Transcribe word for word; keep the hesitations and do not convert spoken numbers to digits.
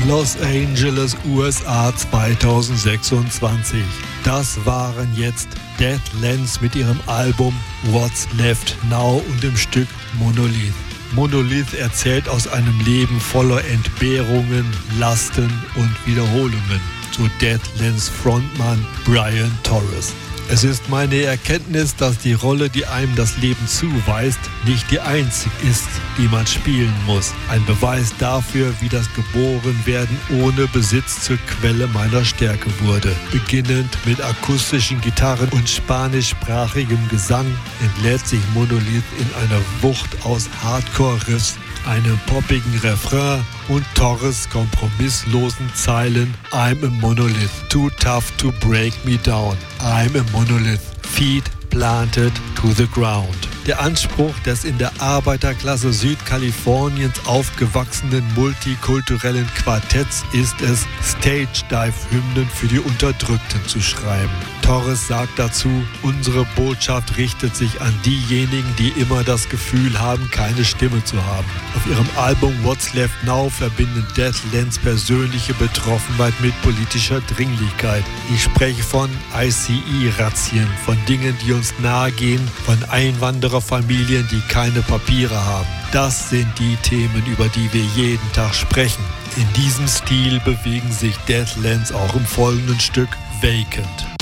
Los Angeles, U S A zweitausendsechsundzwanzig. Das waren jetzt Deadlands mit ihrem Album What's Left Now und dem Stück Monolith. Monolith erzählt aus einem Leben voller Entbehrungen, Lasten und Wiederholungen, so Deadlands Frontmann Brian Torres. Es ist meine Erkenntnis, dass die Rolle, die einem das Leben zuweist, nicht die einzige ist, die man spielen muss. Ein Beweis dafür, wie das Geborenwerden ohne Besitz zur Quelle meiner Stärke wurde. Beginnend mit akustischen Gitarren und spanischsprachigem Gesang entlädt sich Monolith in einer Wucht aus Hardcore-Riffs, einem poppigen Refrain und Torres kompromisslosen Zeilen I'm a monolith, too tough to break me down. I'm a monolith, feet planted to the ground. Der Anspruch des in der Arbeiterklasse Südkaliforniens aufgewachsenen multikulturellen Quartetts ist es, Stage-Dive-Hymnen für die Unterdrückten zu schreiben. Torres sagt dazu, unsere Botschaft richtet sich an diejenigen, die immer das Gefühl haben, keine Stimme zu haben. Auf ihrem Album What's Left Now verbinden Deadlands persönliche Betroffenheit mit politischer Dringlichkeit. Ich spreche von I C E-Razzien, von Dingen, die uns nahe gehen, von Einwandererfamilien, die keine Papiere haben. Das sind die Themen, über die wir jeden Tag sprechen. In diesem Stil bewegen sich Deadlands auch im folgenden Stück Vacant.